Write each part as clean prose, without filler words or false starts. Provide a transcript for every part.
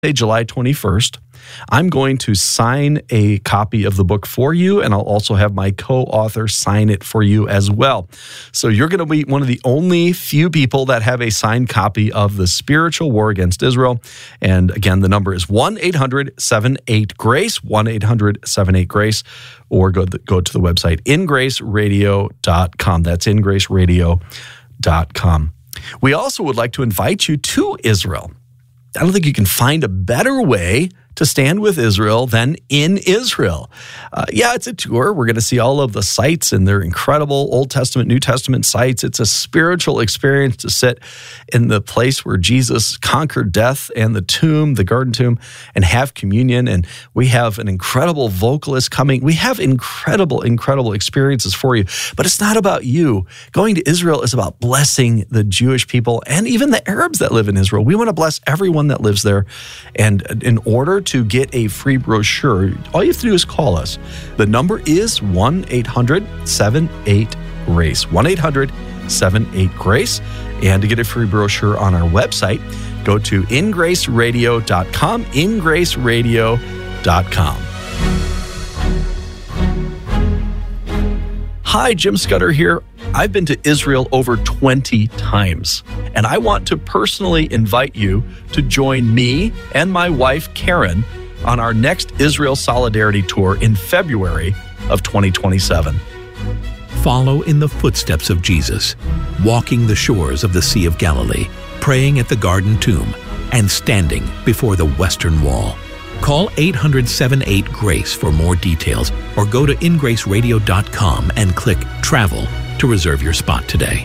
July 21st, I'm going to sign a copy of the book for you, and I'll also have my co-author sign it for you as well. So you're going to be one of the only few people that have a signed copy of The Spiritual War Against Israel. And again, the number is 1-800-78-GRACE, 1-800-78-GRACE, or go to the website, ingraceradio.com. That's ingraceradio.com. We also would like to invite you to Israel. I don't think you can find a better way to stand with Israel than in Israel. It's a tour. We're going to see all of the sites, and they're incredible Old Testament, New Testament sites. It's a spiritual experience to sit in the place where Jesus conquered death and the tomb, the garden tomb, and have communion. And we have an incredible vocalist coming. We have incredible, incredible experiences for you. But it's not about you. Going to Israel is about blessing the Jewish people and even the Arabs that live in Israel. We want to bless everyone that lives there. And in order to get a free brochure, all you have to do is call us. The number is 1-800-78-GRACE, 1-800-78-GRACE. And to get a free brochure on our website, go to ingraceradio.com, ingraceradio.com. Hi, Jim Scudder here. I've been to Israel over 20 times, and I want to personally invite you to join me and my wife, Karen, on our next Israel Solidarity Tour in February of 2027. Follow in the footsteps of Jesus, walking the shores of the Sea of Galilee, praying at the Garden Tomb, and standing before the Western Wall. Call 800-78-GRACE for more details, or go to ingraceradio.com and click Travel to reserve your spot today.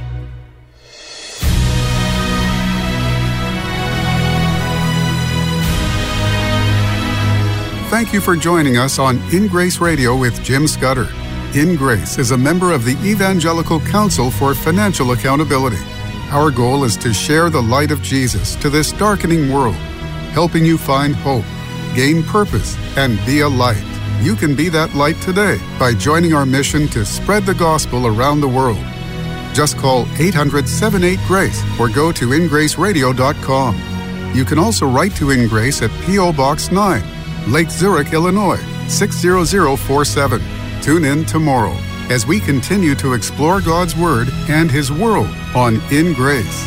Thank you for joining us on In Grace Radio with Jim Scudder. In Grace is a member of the Evangelical Council for Financial Accountability. Our goal is to share the light of Jesus to this darkening world, helping you find hope, gain purpose, and be a light. You can be that light today by joining our mission to spread the gospel around the world. Just call 800-78-GRACE or go to ingraceradio.com. You can also write to In Grace at P.O. Box 9, Lake Zurich, Illinois, 60047. Tune in tomorrow as we continue to explore God's Word and His world on In Grace.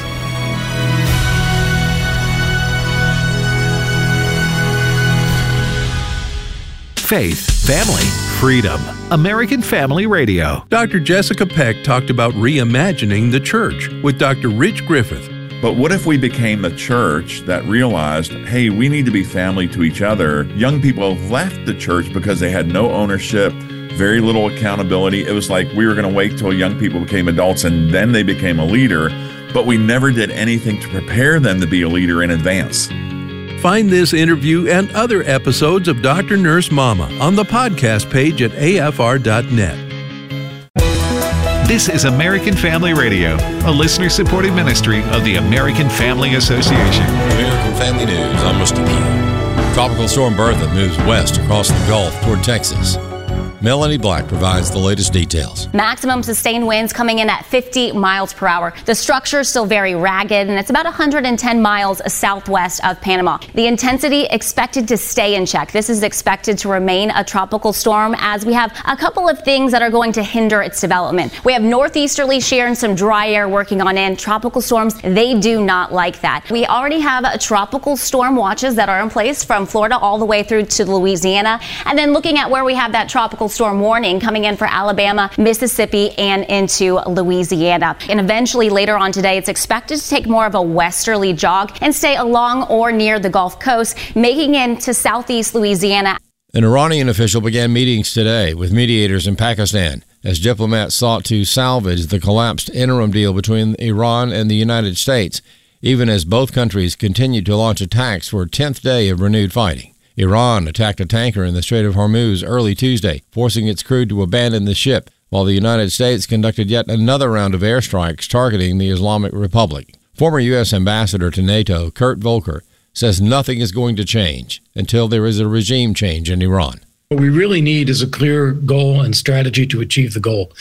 Faith, family, freedom. American Family Radio. Dr. Jessica Peck talked about reimagining the church with Dr. Rich Griffith. But what if we became a church that realized, hey, we need to be family to each other? Young people left the church because they had no ownership, very little accountability. It was like we were going to wait till young people became adults and then they became a leader, but we never did anything to prepare them to be a leader in advance. Find this interview and other episodes of Dr. Nurse Mama on the podcast page at afr.net. This is American Family Radio, a listener-supported ministry of the American Family Association. American Family News, I'm Rusty King. Tropical Storm Bertha moves west across the Gulf toward Texas. Melanie Black provides the latest details. Maximum sustained winds coming in at 50 miles per hour. The structure is still very ragged, and it's about 110 miles southwest of Panama. The intensity expected to stay in check. This is expected to remain a tropical storm, as we have a couple of things that are going to hinder its development. We have northeasterly shear and some dry air working on in. Tropical storms, they do not like that. We already have tropical storm watches that are in place from Florida all the way through to Louisiana. And then looking at where we have that tropical storm warning coming in for Alabama, Mississippi, and into Louisiana. And eventually later on today, it's expected to take more of a westerly jog and stay along or near the Gulf Coast, making into southeast Louisiana. An Iranian official began meetings today with mediators in Pakistan as diplomats sought to salvage the collapsed interim deal between Iran and the United States, even as both countries continued to launch attacks for a 10th day of renewed fighting. Iran attacked a tanker in the Strait of Hormuz early Tuesday, forcing its crew to abandon the ship, while the United States conducted yet another round of airstrikes targeting the Islamic Republic. Former U.S. Ambassador to NATO, Kurt Volker, says nothing is going to change until there is a regime change in Iran. What we really need is a clear goal and strategy to achieve the goal.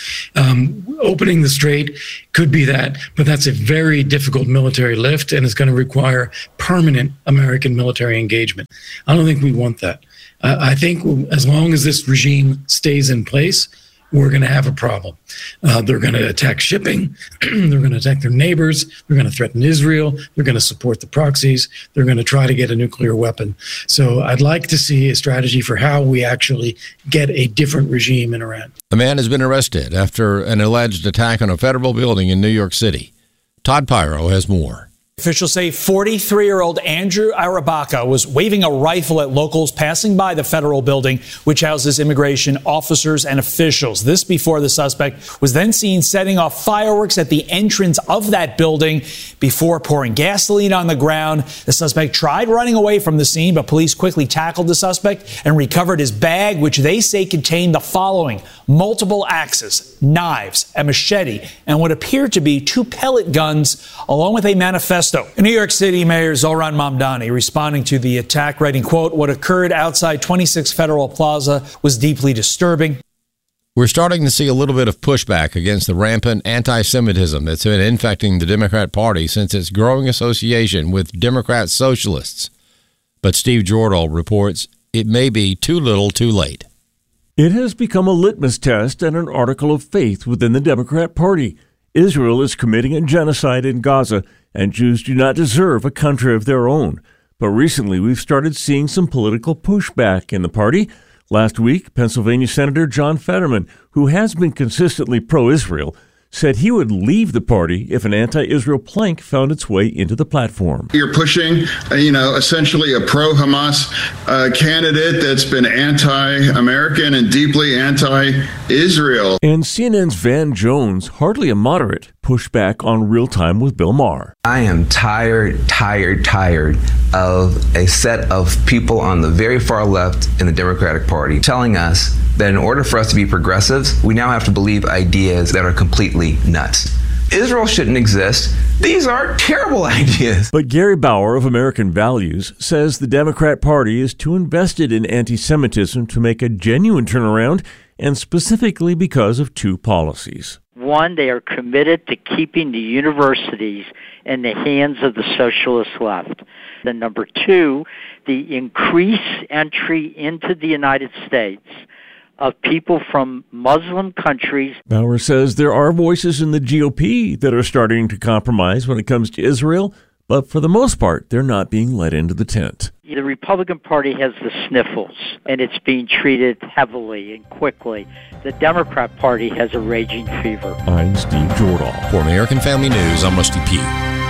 Opening the strait could be that, but that's a very difficult military lift, and it's going to require permanent American military engagement. I don't think we want that. I think as long as this regime stays in place, we're going to have a problem. They're going to attack shipping. They're going to attack their neighbors. They're going to threaten Israel. They're going to support the proxies. They're going to try to get a nuclear weapon. So I'd like to see a strategy for how we actually get a different regime in Iran. A man has been arrested after an alleged attack on a federal building in New York City. Todd Pyro has more. Officials say 43-year-old Andrew Arabaka was waving a rifle at locals passing by the federal building, which houses immigration officers and officials. This before the suspect was then seen setting off fireworks at the entrance of that building before pouring gasoline on the ground. The suspect tried running away from the scene, but police quickly tackled the suspect and recovered his bag, which they say contained the following: multiple axes, knives, a machete, and what appeared to be 2 pellet guns, along with a manifesto. In New York City, Mayor Zohran Mamdani responding to the attack, writing, quote, "What occurred outside 26 Federal Plaza was deeply disturbing." We're starting to see a little bit of pushback against the rampant anti-Semitism that's been infecting the Democrat Party since its growing association with Democrat socialists. But Steve Jordahl reports it may be too little too late. It has become a litmus test and an article of faith within the Democrat Party. Israel is committing a genocide in Gaza, and Jews do not deserve a country of their own. But recently, we've started seeing some political pushback in the party. Last week, Pennsylvania Senator John Fetterman, who has been consistently pro-Israel, said he would leave the party if an anti-Israel plank found its way into the platform. You're pushing, essentially a pro-Hamas candidate that's been anti-American and deeply anti-Israel. And CNN's Van Jones, hardly a moderate, pushed back on Real Time with Bill Maher. I am tired of a set of people on the very far left in the Democratic Party telling us that in order for us to be progressives, we now have to believe ideas that are completely nuts. Israel shouldn't exist. These are terrible ideas. But Gary Bauer of American Values says the Democrat Party is too invested in anti-Semitism to make a genuine turnaround, and specifically because of 2 policies. One, they are committed to keeping the universities in the hands of the socialist left. Then number 2, the increased entry into the United States of people from Muslim countries. Bauer says there are voices in the GOP that are starting to compromise when it comes to Israel, but for the most part, they're not being let into the tent. The Republican Party has the sniffles, and it's being treated heavily and quickly. The Democrat Party has a raging fever. I'm Steve Jordahl. For American Family News, I'm Rusty Pugh.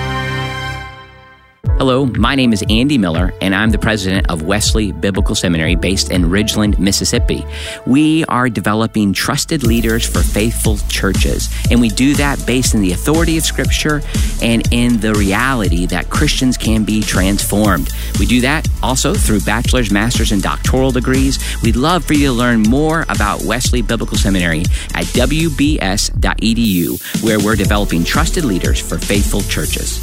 Hello, my name is Andy Miller, and I'm the president of Wesley Biblical Seminary based in Ridgeland, Mississippi. We are developing trusted leaders for faithful churches, and we do that based in the authority of Scripture and in the reality that Christians can be transformed. We do that also through bachelor's, master's, and doctoral degrees. We'd love for you to learn more about Wesley Biblical Seminary at wbs.edu, where we're developing trusted leaders for faithful churches.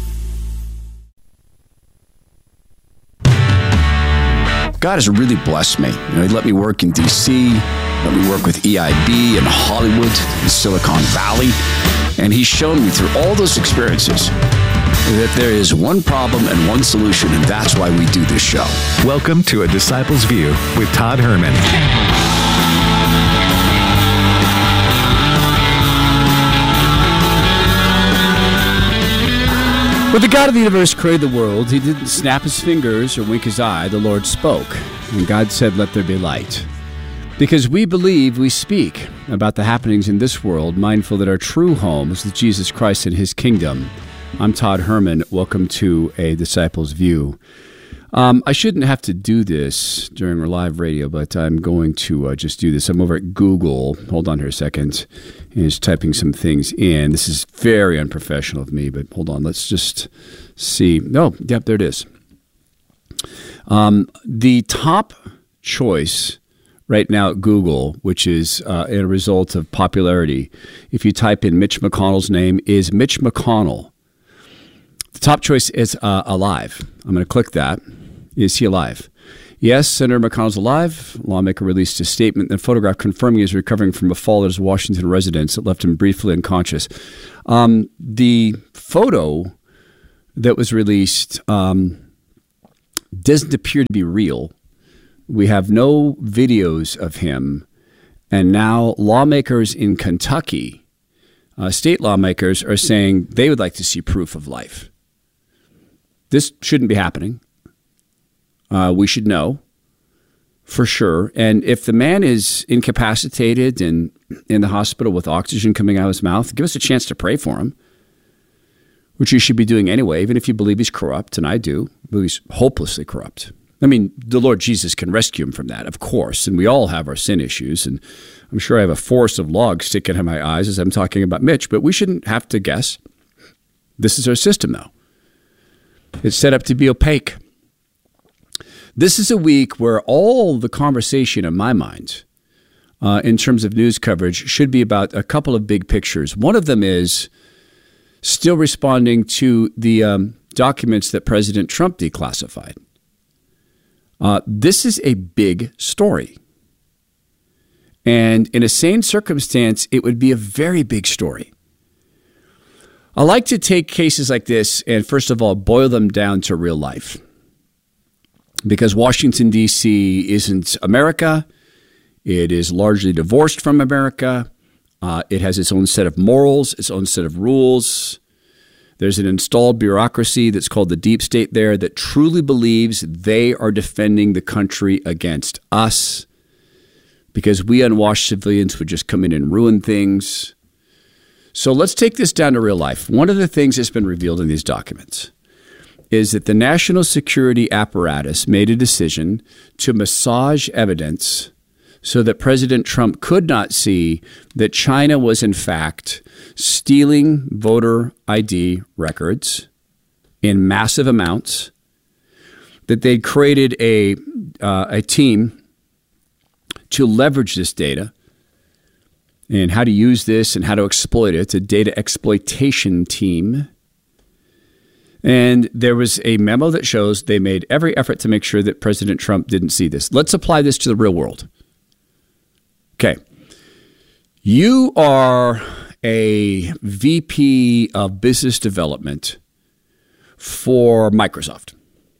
God has really blessed me. He let me work in D.C., let me work with EIB in Hollywood, in Silicon Valley, and He's shown me through all those experiences that there is one problem and one solution, and that's why we do this show. Welcome to A Disciple's View with Todd Herman. When the God of the universe created the world, He didn't snap His fingers or wink His eye. The Lord spoke, and God said, "Let there be light." Because we believe, we speak about the happenings in this world, mindful that our true home is with Jesus Christ and His kingdom. I'm Todd Herman. Welcome to A Disciple's View. I shouldn't have to do this during our live radio, but I'm going to just do this. I'm over at Google. Hold on here a second. And just typing some things in. This is very unprofessional of me, but hold on. Let's just see. Oh, yep, there it is. The top choice right now at Google, which is a result of popularity, if you type in Mitch McConnell's name, is Mitch McConnell. The top choice is alive. I'm going to click that. Is he alive? Yes, Senator McConnell's alive. Lawmaker released a statement and photograph confirming he's recovering from a fall at his Washington residence that left him briefly unconscious. The photo that was released doesn't appear to be real. We have no videos of him. And now lawmakers in Kentucky, state lawmakers, are saying they would like to see proof of life. This shouldn't be happening. We should know for sure. And if the man is incapacitated and in the hospital with oxygen coming out of his mouth, give us a chance to pray for him, which you should be doing anyway, even if you believe he's corrupt, and I do, but he's hopelessly corrupt. I mean, the Lord Jesus can rescue him from that, of course, and we all have our sin issues, and I'm sure I have a forest of logs sticking in my eyes as I'm talking about Mitch, but we shouldn't have to guess. This is our system, though. It's set up to be opaque. This is a week where all the conversation in my mind, in terms of news coverage, should be about a couple of big pictures. One of them is still responding to the documents that President Trump declassified. This is a big story. And in a sane circumstance, it would be a very big story. I like to take cases like this and, first of all, boil them down to real life. Because Washington, D.C. isn't America. It is largely divorced from America. It has its own set of morals, its own set of rules. There's an installed bureaucracy that's called the deep state there that truly believes they are defending the country against us because we unwashed civilians would just come in and ruin things. So let's take this down to real life. One of the things that's been revealed in these documents is that the national security apparatus made a decision to massage evidence so that President Trump could not see that China was, in fact, stealing voter ID records in massive amounts, that they'd created a team to leverage this data and how to use this and how to exploit it, a data exploitation team. And there was a memo that shows they made every effort to make sure that President Trump didn't see this. Let's apply this to the real world. Okay. You are a VP of business development for Microsoft.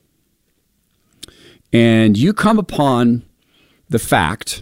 And you come upon the fact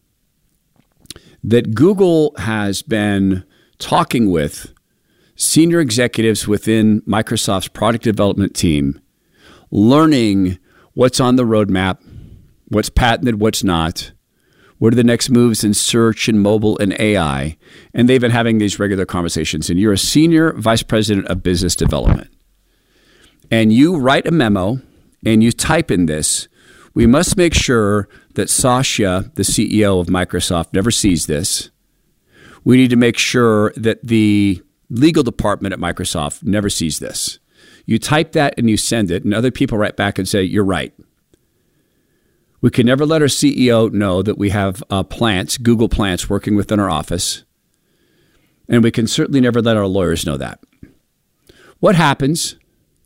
that Google has been talking with senior executives within Microsoft's product development team, learning what's on the roadmap, what's patented, what's not, what are the next moves in search and mobile and AI, and they've been having these regular conversations. And you're a senior vice president of business development. And you write a memo and you type in this: we must make sure that Satya, the CEO of Microsoft, never sees this. We need to make sure that the legal department at Microsoft never sees this. You type that and you send it, and other people write back and say, you're right. We can never let our CEO know that we have plants, Google plants, working within our office. And we can certainly never let our lawyers know that. What happens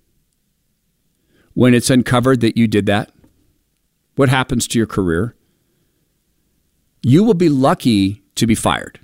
when it's uncovered that you did that? What happens to your career? You will be lucky to be fired.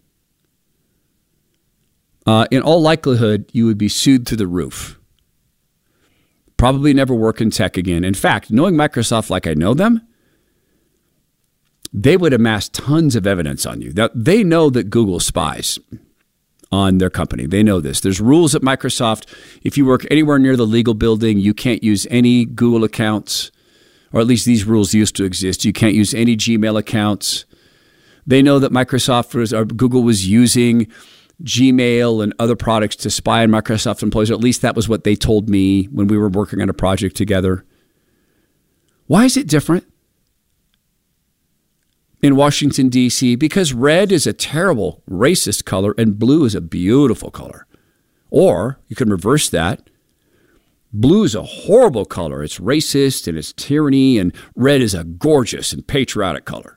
In all likelihood, you would be sued to the roof. Probably never work in tech again. In fact, knowing Microsoft like I know them, they would amass tons of evidence on you. Now, they know that Google spies on their company. They know this. There's rules at Microsoft. If you work anywhere near the legal building, you can't use any Google accounts, or at least these rules used to exist. You can't use any Gmail accounts. They know that Google was using Gmail and other products to spy on Microsoft employees, or at least that was what they told me when we were working on a project together. Why is it different in Washington, D.C.? Because red is a terrible racist color and blue is a beautiful color. Or you can reverse that. Blue is a horrible color. It's racist and it's tyranny, and red is a gorgeous and patriotic color.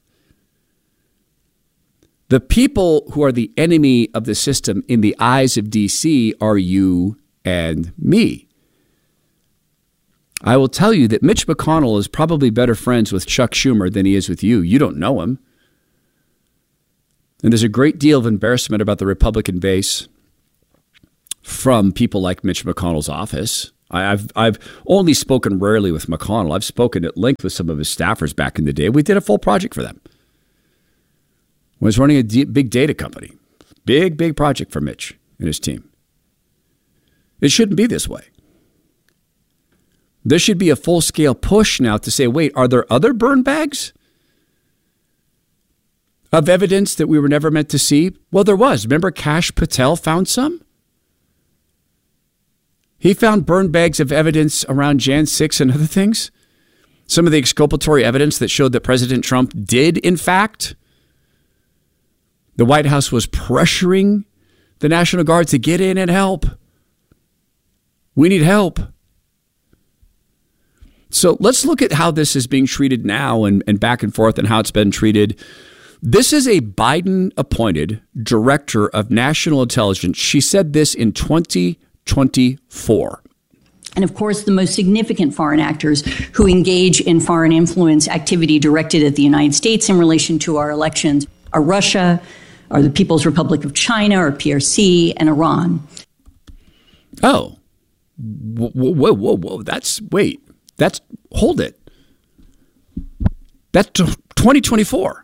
The people who are the enemy of the system in the eyes of D.C. are you and me. I will tell you that Mitch McConnell is probably better friends with Chuck Schumer than he is with you. You don't know him. And there's a great deal of embarrassment about the Republican base from people like Mitch McConnell's office. I've only spoken rarely with McConnell. I've spoken at length with some of his staffers back in the day. We did a full project for them. I was running a big data company. Big project for Mitch and his team. It shouldn't be this way. There should be a full-scale push now to say, wait, are there other burn bags of evidence that we were never meant to see? Well, there was. Remember Kash Patel found some? He found burn bags of evidence around Jan 6 and other things. Some of the exculpatory evidence that showed that President Trump did, in fact. The White House was pressuring the National Guard to get in and help. We need help. So let's look at how this is being treated now and back and forth and how it's been treated. This is a Biden-appointed director of national intelligence. She said this in 2024. And of course, the most significant foreign actors who engage in foreign influence activity directed at the United States in relation to our elections are Russia, are the People's Republic of China, or PRC, and Iran. Oh, whoa. Hold it. That's 2024.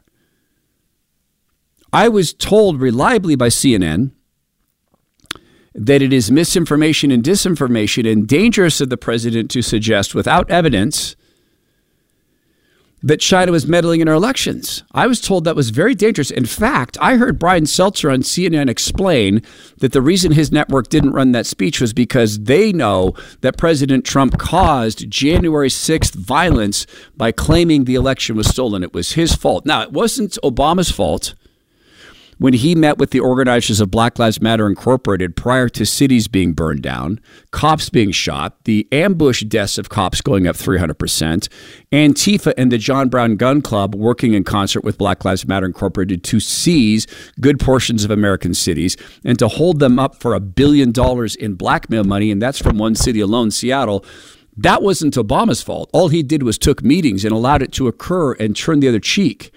I was told reliably by CNN that it is misinformation and disinformation and dangerous of the president to suggest without evidence that China was meddling in our elections. I was told that was very dangerous. In fact, I heard Brian Seltzer on CNN explain that the reason his network didn't run that speech was because they know that President Trump caused January 6th violence by claiming the election was stolen. It was his fault. Now, it wasn't Obama's fault when he met with the organizers of Black Lives Matter Incorporated prior to cities being burned down, cops being shot, the ambush deaths of cops going up 300%, Antifa and the John Brown Gun Club working in concert with Black Lives Matter Incorporated to seize good portions of American cities and to hold them up for $1 billion in blackmail money, and that's from one city alone, Seattle. That wasn't Obama's fault. All he did was took meetings and allowed it to occur and turn the other cheek.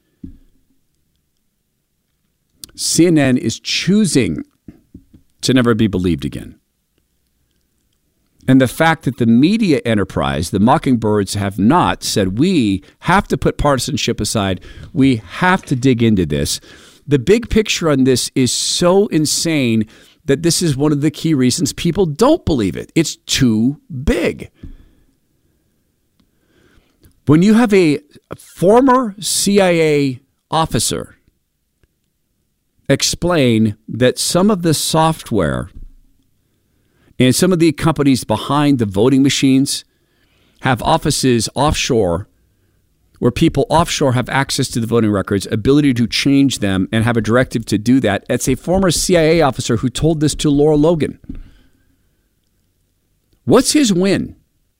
CNN is choosing to never be believed again. And the fact that the media enterprise, the Mockingbirds, have not said, we have to put partisanship aside. We have to dig into this. The big picture on this is so insane that this is one of the key reasons people don't believe it. It's too big. When you have a former CIA officer explain that some of the software and some of the companies behind the voting machines have offices offshore where people offshore have access to the voting records, ability to change them, and have a directive to do that. It's a former CIA officer who told this to Laura Logan. What's his win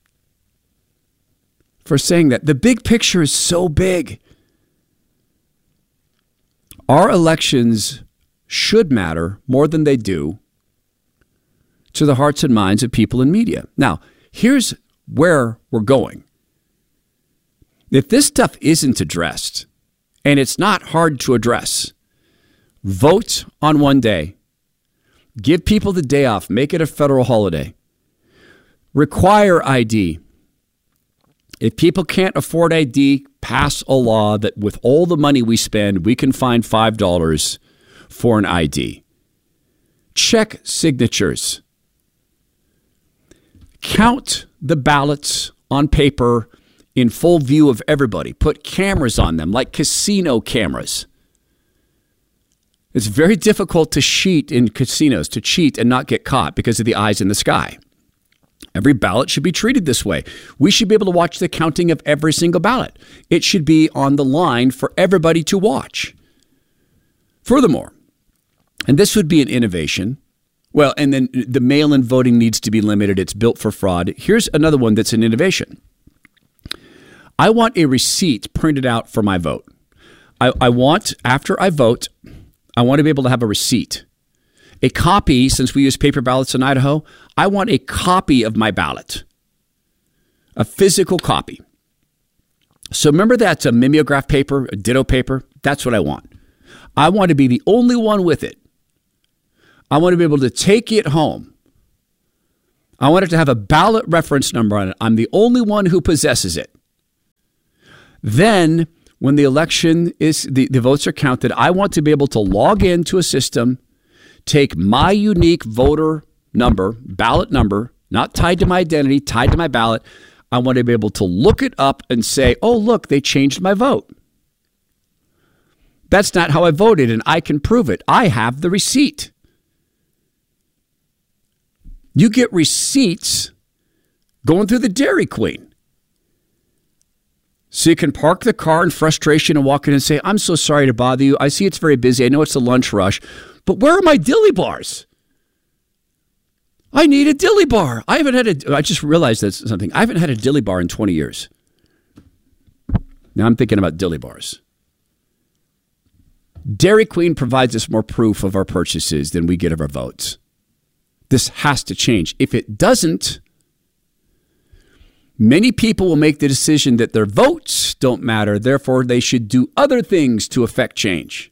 for saying that? The big picture is so big. Our elections should matter more than they do to the hearts and minds of people in media. Now, here's where we're going. If this stuff isn't addressed, and it's not hard to address, vote on one day, give people the day off, make it a federal holiday, require ID. If people can't afford ID, pass a law that with all the money we spend, we can find $5 for an ID. Check signatures. Count the ballots on paper in full view of everybody. Put cameras on them, like casino cameras. It's very difficult to cheat in casinos, to cheat and not get caught because of the eyes in the sky. Every ballot should be treated this way. We should be able to watch the counting of every single ballot. It should be on the line for everybody to watch. Furthermore, and this would be an innovation, well, and then the mail-in voting needs to be limited. It's built for fraud. Here's another one that's an innovation. I want a receipt printed out for my vote. I want, after I vote, I want to be able to have a receipt. A copy, since we use paper ballots in Idaho, I want a copy of my ballot. a physical copy. So remember that's a mimeograph paper, a ditto paper? That's what I want. I want to be the only one with it. I want to be able to take it home. I want it to have a ballot reference number on it. I'm the only one who possesses it. Then, when the election is, the votes are counted, I want to be able to log into a system, take my unique voter number, ballot number, not tied to my identity, tied to my ballot. I want to be able to look it up and say, oh, look, they changed my vote. That's not how I voted, and I can prove it. I have the receipt. You get receipts going through the Dairy Queen. So you can park the car in frustration and walk in and say, I'm so sorry to bother you. I see it's very busy. I know it's a lunch rush, but where are my dilly bars? I need a dilly bar. I just realized that's something. I haven't had a dilly bar in 20 years. Now I'm thinking about dilly bars. Dairy Queen provides us more proof of our purchases than we get of our votes. This has to change. If it doesn't, many people will make the decision that their votes don't matter. Therefore, they should do other things to affect change.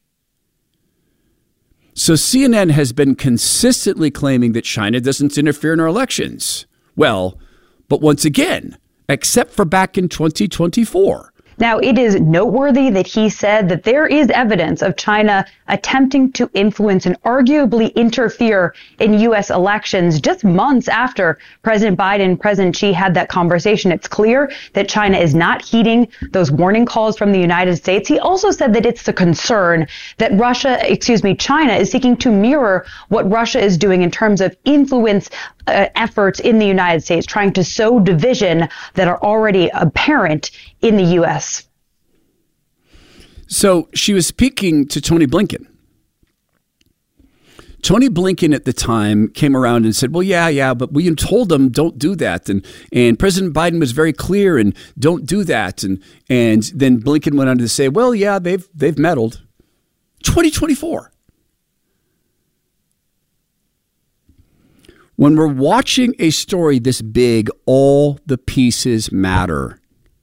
So CNN has been consistently claiming that China doesn't interfere in our elections. Well, but once again, except for back in 2024. Now, it is noteworthy that he said that there is evidence of China attempting to influence and arguably interfere in U.S. elections just months after President Biden and President Xi had that conversation. It's clear that China is not heeding those warning calls from the United States. He also said that it's the concern that China is seeking to mirror what Russia is doing in terms of influence efforts in the United States, trying to sow division that are already apparent in the U.S. So she was speaking to Tony Blinken. Tony Blinken at the time came around and said, well, yeah, but we told them don't do that. And President Biden was very clear and don't do that. And then Blinken went on to say, well, yeah, they've meddled. 2024. When we're watching a story this big, all the pieces matter.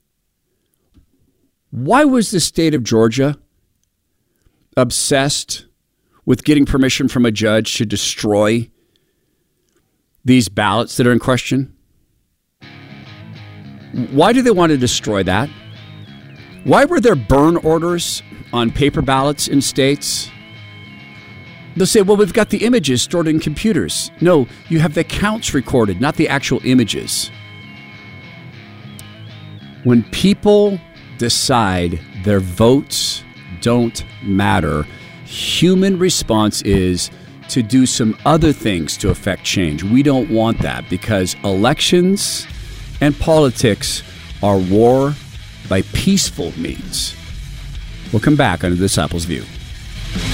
Why was the state of Georgia obsessed with getting permission from a judge to destroy these ballots that are in question? Why do they want to destroy that? Why were there burn orders on paper ballots in states? They'll say, well, we've got the images stored in computers. No, you have the counts recorded, not the actual images. When people decide their votes don't matter, human response is to do some other things to affect change. We don't want that because elections and politics are war by peaceful means. We'll come back on The Disciples' View.